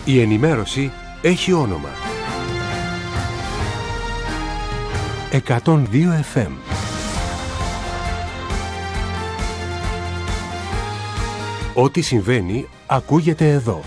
Η ενημέρωση έχει όνομα. 102 FM. Ό,τι συμβαίνει ακούγεται εδώ.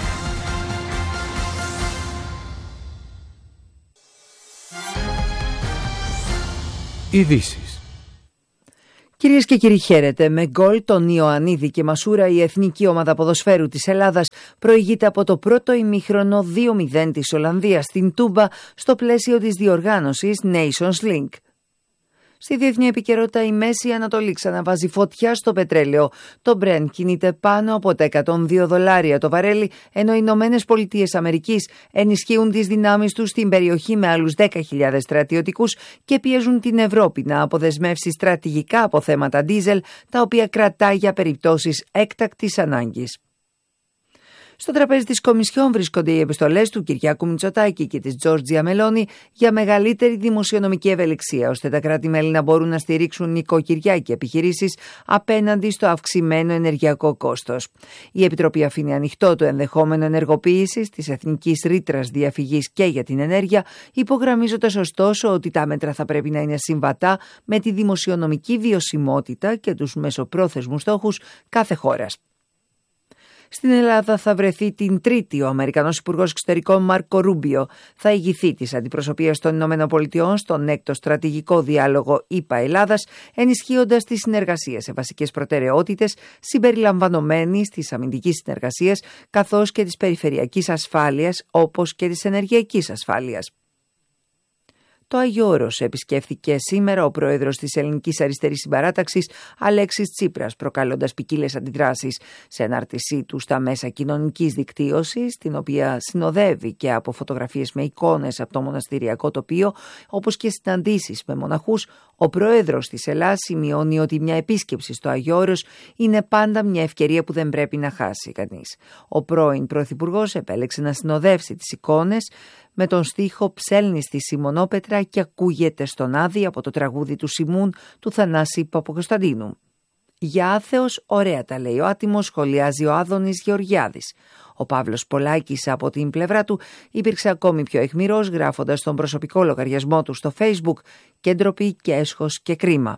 Ειδήσεις. Κυρίες και κύριοι, χαίρετε. Με γκολ τον Ιωαννίδη και Μασούρα, η εθνική ομάδα ποδοσφαίρου της Ελλάδας προηγείται από το πρώτο ημίχρονο 2-0 της Ολλανδίας στην Τούμπα στο πλαίσιο της διοργάνωσης Nations League. Στη διεθνή επικαιρότητα, η Μέση Ανατολή ξαναβάζει φωτιά στο πετρέλαιο. Το Brent κινείται πάνω από τα $102 το βαρέλι, ενώ οι Ηνωμένες Πολιτείες Αμερικής ενισχύουν τις δυνάμεις τους στην περιοχή με άλλους 10.000 στρατιωτικούς και πιέζουν την Ευρώπη να αποδεσμεύσει στρατηγικά αποθέματα ντίζελ, τα οποία κρατά για περιπτώσεις έκτακτης ανάγκης. Στο τραπέζι της Κομισιόν βρίσκονται οι επιστολές του Κυριάκου Μητσοτάκη και της Τζόρτζια Μελόνι για μεγαλύτερη δημοσιονομική ευελιξία, ώστε τα κράτη-μέλη να μπορούν να στηρίξουν νοικοκυριά και επιχειρήσεις απέναντι στο αυξημένο ενεργειακό κόστος. Η Επιτροπή αφήνει ανοιχτό το ενδεχόμενο ενεργοποίησης της εθνικής ρήτρας διαφυγής και για την ενέργεια, υπογραμμίζοντας ωστόσο ότι τα μέτρα θα πρέπει να είναι συμβατά με τη δημοσιονομική βιωσιμότητα και τους μεσοπρόθεσμους στόχους κάθε χώρας. Στην Ελλάδα θα βρεθεί την Τρίτη ο Αμερικανός Υπουργός Εξωτερικών Μάρκο Ρούμπιο. Θα ηγηθεί της αντιπροσωπείας των ΗΠΑ στον έκτο στρατηγικό διάλογο ΗΠΑ-Ελλάδας, ενισχύοντας τη συνεργασία σε βασικές προτεραιότητες συμπεριλαμβανομένης της αμυντικής συνεργασίας, καθώς και της περιφερειακής ασφάλειας, όπως και της ενεργειακής ασφάλειας. Το Άγιο Όρος επισκέφθηκε σήμερα ο πρόεδρος της Ελληνικής Αριστερής Συμπαράταξης, Αλέξης Τσίπρας, προκαλώντας ποικίλες αντιδράσεις σε ανάρτησή του στα μέσα κοινωνικής δικτύωσης, την οποία συνοδεύει και από φωτογραφίες με εικόνες από το μοναστηριακό τοπίο, όπως και συναντήσεις με μοναχούς. Ο πρόεδρος της Ελλάδας σημειώνει ότι μια επίσκεψη στο Άγιο Όρος είναι πάντα μια ευκαιρία που δεν πρέπει να χάσει κανείς. Ο πρώην πρωθυπουργός επέλεξε να συνοδεύσει τις εικόνες με τον στίχο «Ψέλνει στη Σιμονόπετρα και ακούγεται στον Άδη» από το τραγούδι του Σιμούν του Θανάση Παπακοσταντίνου. «Για άθεος, ωραία τα λέει ο άτιμος», σχολιάζει ο Άδωνης Γεωργιάδης. Ο Παύλος Πολάκης από την πλευρά του υπήρξε ακόμη πιο αιχμηρός, γράφοντας στον προσωπικό λογαριασμό του στο Facebook «Και ντροπή και έσχος και κρίμα».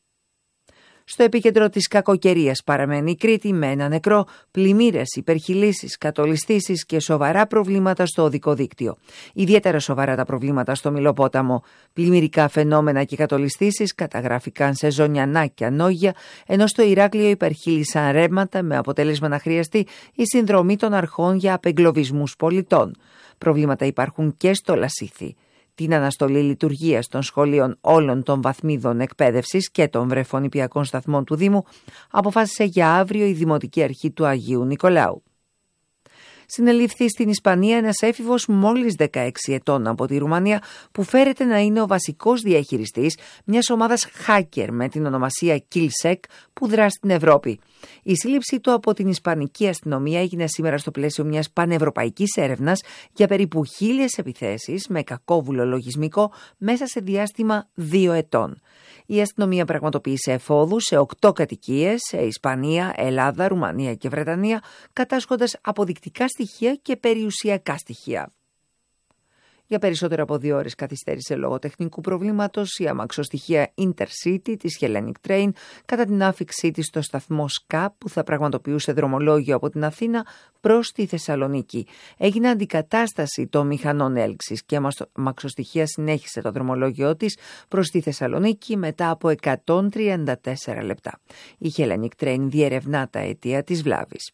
Στο επίκεντρο της κακοκαιρίας παραμένει η Κρήτη με ένα νεκρό, πλημμύρες, υπερχειλήσεις, κατολιστήσεις και σοβαρά προβλήματα στο οδικό δίκτυο. Ιδιαίτερα σοβαρά τα προβλήματα στο Μηλοπόταμο. Πλημμυρικά φαινόμενα και κατολιστήσεις καταγράφηκαν σε Ζωνιανά και Ανόγια, ενώ στο Ηράκλειο υπερχείλησαν ρεύματα με αποτέλεσμα να χρειαστεί η συνδρομή των αρχών για απεγκλωβισμούς πολιτών. Προβλήματα υπάρχουν και στο Λασίθι. Την αναστολή λειτουργίας των σχολείων όλων των βαθμίδων εκπαίδευσης και των βρεφονιπιακών σταθμών του Δήμου αποφάσισε για αύριο η Δημοτική Αρχή του Αγίου Νικολάου. Συνελήφθη στην Ισπανία ένας έφηβος μόλις 16 ετών από τη Ρουμανία, που φέρεται να είναι ο βασικός διαχειριστής μιας ομάδας hacker με την ονομασία Killsec που δρά στην Ευρώπη. Η σύλληψή του από την Ισπανική αστυνομία έγινε σήμερα στο πλαίσιο μιας πανευρωπαϊκής έρευνας για περίπου 1.000 επιθέσεις με κακόβουλο λογισμικό μέσα σε διάστημα 2 ετών. Η αστυνομία πραγματοποίησε εφόδους σε 8 κατοικίες σε Ισπανία, Ελλάδα, Ρουμανία και Βρετανία, κατάσχοντας αποδεικτικά στοιχεία και περιουσιακά στοιχεία. Για περισσότερο από 2 ώρες καθυστέρησε λόγω τεχνικού προβλήματος η αμαξοστοιχεία Intercity της Hellenic Train κατά την άφιξή της στο σταθμό SCA, που θα πραγματοποιούσε δρομολόγιο από την Αθήνα προς τη Θεσσαλονίκη. Έγινε αντικατάσταση των μηχανών έλξης και η αμαξοστοιχεία συνέχισε το δρομολόγιο της προς τη Θεσσαλονίκη μετά από 134 λεπτά. Η Hellenic Train διερευνά τα αιτία της βλάβης.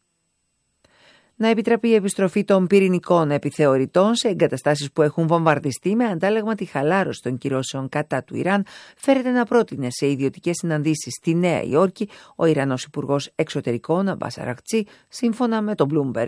Να επιτραπεί η επιστροφή των πυρηνικών επιθεωρητών σε εγκαταστάσεις που έχουν βομβαρδιστεί με αντάλλαγμα τη χαλάρωση των κυρώσεων κατά του Ιράν, φέρεται να πρότεινε σε ιδιωτικές συναντήσεις στη Νέα Υόρκη ο Ιρανός Υπουργός Εξωτερικών Αμπάς Αρακτσί, σύμφωνα με τον Bloomberg.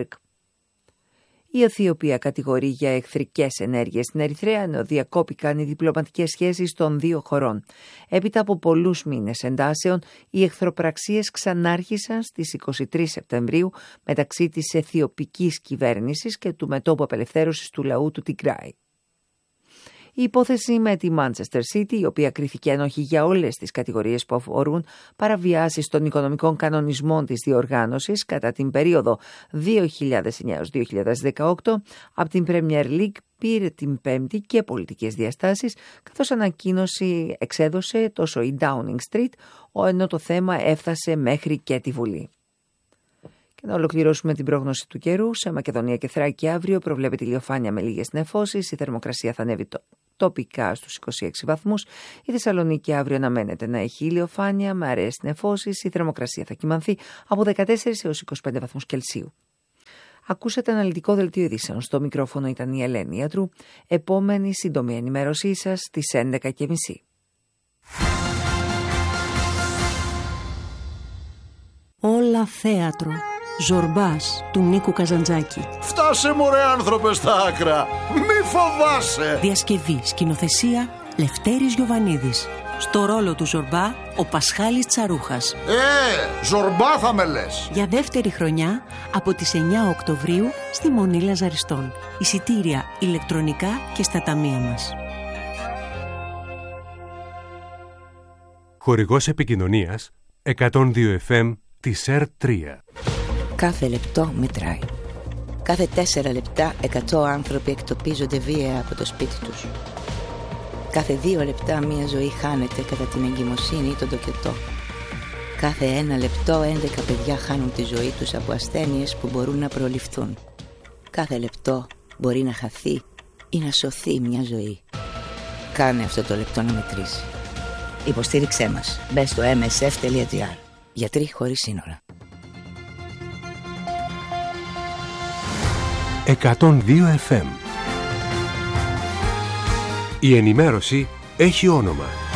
Η Αιθιοπία κατηγορεί για εχθρικές ενέργειες στην Ερυθρέα, ενώ διακόπηκαν οι διπλωματικές σχέσεις των 2 χωρών. Έπειτα από πολλούς μήνες εντάσεων, οι εχθροπραξίες ξανάρχισαν στις 23 Σεπτεμβρίου μεταξύ της αιθιοπικής κυβέρνησης και του μετώπου απελευθέρωσης του λαού του Τιγκράι. Η υπόθεση με τη Manchester City, η οποία κρίθηκε ένοχη για όλες τις κατηγορίες που αφορούν παραβιάσεις των οικονομικών κανονισμών της διοργάνωσης κατά την περίοδο 2009-2018 από την Premier League, πήρε την Πέμπτη και πολιτικές διαστάσεις, καθώς ανακοίνωση εξέδωσε τόσο η Downing Street, ενώ το θέμα έφτασε μέχρι και τη Βουλή. Και να ολοκληρώσουμε την πρόγνωση του καιρού. Σε Μακεδονία και Θράκη αύριο προβλέπεται ηλιοφάνεια με λίγες νεφώσεις. Η θερμοκρασία θα ανέβει τοπικά στους 26 βαθμούς. Η Θεσσαλονίκη αύριο αναμένεται να έχει ηλιοφάνεια με αραιές νεφώσεις. Η θερμοκρασία θα κυμανθεί από 14 έως 25 βαθμούς Κελσίου. Ακούσατε αναλυτικό δελτίο ειδήσεων. Στο μικρόφωνο ήταν η Ελένη Ιατρού. Επόμενη σύντομη ενημέρωσή σας στις 11:30. Όλα θέατρο. Ζορμπάς του Νίκου Καζαντζάκη. Φτάσε μωρέ άνθρωπε στα άκρα. Μη φοβάσαι. Διασκευή, σκηνοθεσία Λευτέρης Γιοβανίδης. Στο ρόλο του Ζορμπά ο Πασχάλης Τσαρούχας. Ζορμπά θα με λες. Για δεύτερη χρονιά από τις 9 Οκτωβρίου στη Μονή Λαζαριστών. Εισιτήρια ηλεκτρονικά και στα ταμεία μας. Χορηγός επικοινωνίας 102 FM της ΕΡΤ3. Κάθε λεπτό μετράει. Κάθε 4 λεπτά 100 άνθρωποι εκτοπίζονται βία από το σπίτι τους. Κάθε 2 λεπτά μια ζωή χάνεται κατά την εγκυμοσύνη ή τον τοκετό. Κάθε 1 λεπτό 11 παιδιά χάνουν τη ζωή τους από ασθένειες που μπορούν να προληφθούν. Κάθε λεπτό μπορεί να χαθεί ή να σωθεί μια ζωή. Κάνε αυτό το λεπτό να μετρήσει. Υποστήριξέ μας. Μπες στο msf.gr. Γιατροί χωρίς σύνορα. 102 FM. Η ενημέρωση έχει όνομα.